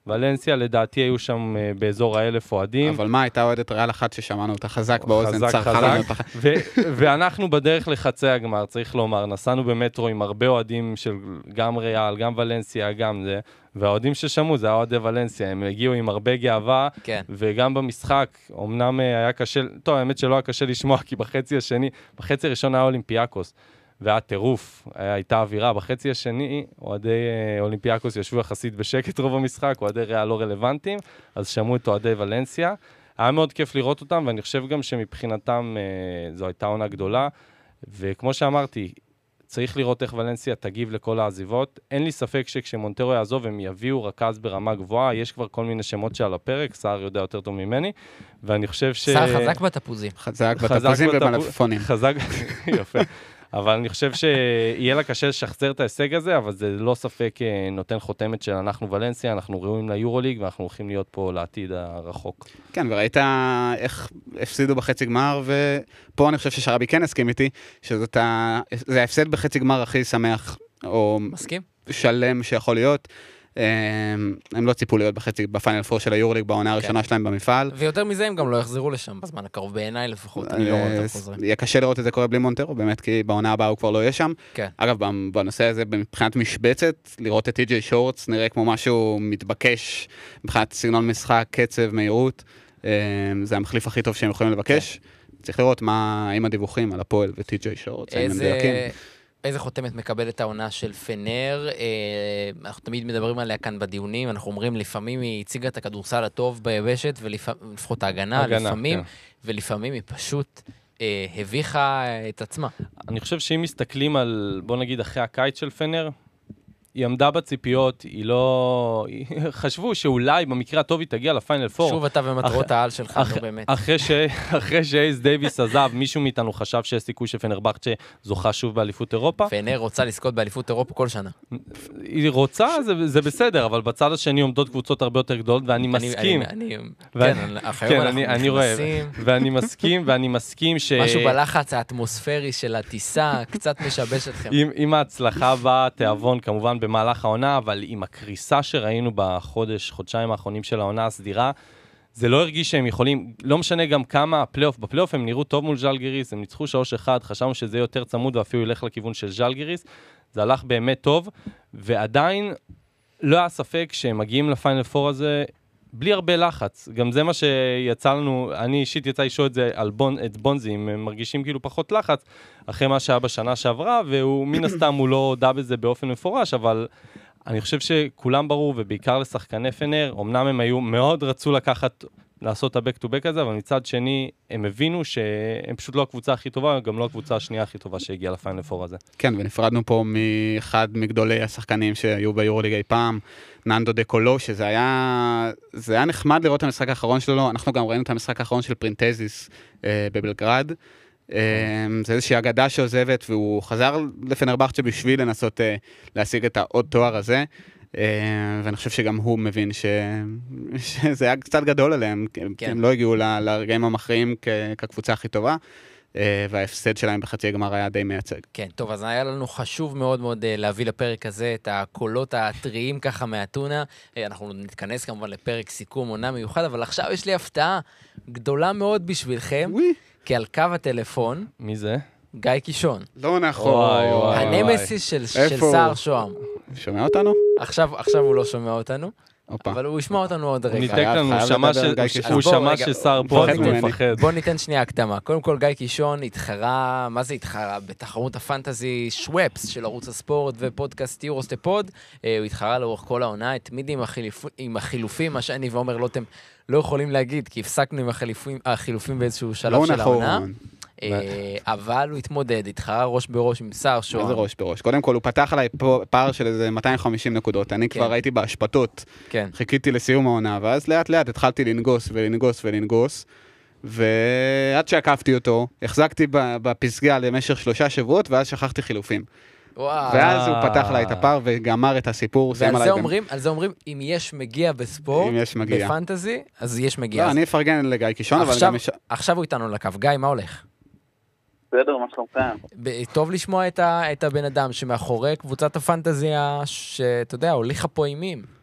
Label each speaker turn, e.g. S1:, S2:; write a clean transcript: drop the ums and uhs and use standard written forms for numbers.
S1: ולנסיה לדעתי היו שם באזור 1,000 אוהדים.
S2: אבל מה, הייתה אוהדת ריאל אחת ששמענו אותה חזק באוזן,
S1: חזק. ואנחנו בדרך לחצי הגמר, צריך לומר, נסענו במטרו עם הרבה אוהדים של גם ריאל, גם ולנסיה, גם זה, והאוהדים ששמעו זה האוהדי ולנסיה, הם הגיעו עם הרבה גאווה,
S3: כן.
S1: וגם במשחק, אמנם היה קשה, טוב, האמת שלא היה קשה לשמוע, כי בחצי הראשון היה אולימפיאקוס, והיה טירוף, הייתה אווירה. בחצי השני, אוהדי אולימפיאקוס ישבו יחסית בשקט רוב המשחק, אוהדי ריאל לא רלוונטיים, אז שמעו את אוהדי ולנסיה. היה מאוד כיף לראות אותם, ואני חושב גם שמבחינתם זו הייתה עונה גדולה, וכמו שאמרתי, צריך לראות איך ולנסיה תגיב לכל העזיבות. אין לי ספק שכשמונטרו יעזוב, הם יביאו רכז ברמה גבוהה, יש כבר כל מיני שמות שעל הפרק, סער יודע יותר טוב ממני, ואני חושב
S3: סער חזק בתפוזים.
S2: חזק בתפוזים ובמלפפונים.
S1: חזק, יפה. אבל אני חושב שיהיה לה קשה לשחזר את ההישג הזה, אבל זה לא ספק נותן חותמת של אנחנו ולנסיה, אנחנו ראויים ליורוליג, ואנחנו הולכים להיות פה לעתיד הרחוק.
S2: כן, וראית איך הפסידו בחצי גמר, ופה אני חושב ששרבי כן הסכים איתי, שזה ההפסד בחצי גמר הכי שמח, או
S3: מסכים?
S2: שלם שיכול להיות. הם לא ציפו להיות בפיינל פור של היורוליג בעונה הראשונה שלהם במפעל.
S3: ויותר מזה הם גם לא יחזרו לשם בזמן הקרוב בעיניי לפחות.
S2: יהיה קשה לראות את זה קורה בלי מונטרו, באמת כי בעונה הבאה הוא כבר לא יהיה שם. אגב, בנושא הזה, מבחינת משבצת, לראות את טי.ג'יי שורטס נראה כמו משהו מתבקש, מבחינת סגנון משחק, קצב, מהירות. זה המחליף הכי טוב שהם יכולים לבקש. צריך לראות האם הדיווחים על הפועל וטי.ג'יי שורטס, האם הם מדויקים.
S3: איזה חותמת מקבלת העונה של פנר? אנחנו תמיד מדברים עליה כאן בדיונים, אנחנו אומרים לפעמים היא הציגה את הכדורסל הטוב ביבשת, ולפחות ההגנה לפעמים, כן. ולפעמים היא פשוט הביכה את עצמה.
S1: אני חושב שאם מסתכלים על, בוא נגיד, אחרי הקיץ של פנר, היא עמדה בציפיות, היא לא... חשבו שאולי במקרה הטוב היא תגיע לפיינל פור.
S3: שוב אתה ומטרות העל שלך, נו באמת.
S1: אחרי שאייס דייביס עזב, מישהו מאיתנו חשב שיש סיכוי שפנרבכצ'ה זוכה שוב באליפות אירופה.
S3: פנר רוצה לזכות באליפות אירופה כל שנה.
S1: היא רוצה, זה בסדר, אבל בצד השני עומדות קבוצות הרבה יותר גדולות, ואני מסכים.
S3: כן, אני רואה.
S1: ואני מסכים ש...
S3: משהו בלחץ האטמוספרי של הטיסה, קצת משבש אתכם.
S1: עם ההצלחה באה תיאבון, כמובן במהלך העונה, אבל עם הקריסה שראינו חודשיים האחרונים של העונה הסדירה, זה לא הרגיש שהם יכולים, לא משנה גם כמה בפלייאוף הם נראו טוב מול ז'לגיריס, הם ניצחו 3-1, חשבנו שזה יותר צמוד ואפילו ילך לכיוון של ז'לגיריס, זה הלך באמת טוב, ועדיין לא היה ספק שהם מגיעים לפיינל פור הזה בלי הרבה לחץ. גם זה מה שיצא לנו, אני אישית יצא לשאול את זה על בונזי, הם מרגישים כאילו פחות לחץ, אחרי מה שהיה בשנה שעברה, והוא מן הסתם הוא לא הודע בזה באופן מפורש, אבל אני חושב שכולם ברור, ובעיקר לשחקני פנר, אמנם הם היו מאוד רצו לעשות את ה-back to back הזה, אבל מצד שני, הם הבינו שהם פשוט לא הקבוצה הכי טובה, גם לא הקבוצה השנייה הכי טובה שהגיעה לפיינל פור הזה.
S2: כן, ונפרדנו פה מאחד מגדולי השחקנים שהיו ביורוליג אי פעם, ננדו דה קולו, שזה היה נחמד לראות את המשחק האחרון שלו, אנחנו גם ראינו את המשחק האחרון של פרינטזיס בבלגרד, זה איזושהי אגדה שעוזבת, והוא חזר לפנרבכצ'ה בשביל לנסות להשיג את העוד תואר הזה, ואני חושב שגם הוא מבין שזה היה קצת גדול עליהם, כי הם לא הגיעו לרגעים המכריעים כקבוצה הכי טובה, וההפסד שלהם בחצי הגמר היה די מייצג.
S3: כן, טוב, אז היה לנו חשוב מאוד מאוד להביא לפרק הזה את הקולות הטריים ככה מהטונה. אנחנו נתכנס כמובן לפרק סיכום עונה מיוחד, אבל עכשיו יש לי הפתעה גדולה מאוד בשבילכם, כי על קו הטלפון...
S1: מי זה?
S3: גיא קישון.
S2: לא נכון.
S3: הנמסיס של סער שוהם.
S2: שומע אותנו?
S3: עכשיו הוא לא שומע אותנו. אבל הוא ישמע אותנו עוד רגע.
S1: הוא ניתק לנו, הוא שמע שסער פה, אז הוא מפחד.
S3: בוא ניתן שנייה הקדמה. קודם כל, גיא קישון התחרה, מה זה התחרה? בתחרות הפנטזי שוואפס של ערוץ הספורט ופודקאסט יורוסטפוד. הוא התחרה לאורך כל העונה, התמיד עם החילופים, מה שאני ואומר לוטם לא יכולים להגיד, כי הפסקנו עם החילופים באיזשהו שלב של העונה. אבל הוא התמודד, התחרה ראש בראש עם סער שוהם.
S2: איזה ראש בראש? קודם כל, הוא פתח עליי פער של איזה 250 נקודות. אני כבר הייתי בהשפטות, חיכיתי לסיום העונה, ואז לאט לאט התחלתי לנגוס, ועד שעקפתי אותו, החזקתי בפסגה למשך 3 שבועות, ואז שכחתי חילופים. ואז הוא פתח עליי את הפער וגמר את הסיפור.
S3: ועל זה אומרים, אם יש מגיע בספורט, בפנטזי, אז יש מגיע.
S2: לא, אני אפרגן לגיא קישון, אבל גם...
S3: עכשיו הוא איתנו לקו. גיא, מה הולך?
S4: בסדר, מה שלומכם?
S3: טוב לשמוע את הבן אדם שמאחורי קבוצת הפנטזיה, שאתה יודע, הוליכה פה אימים.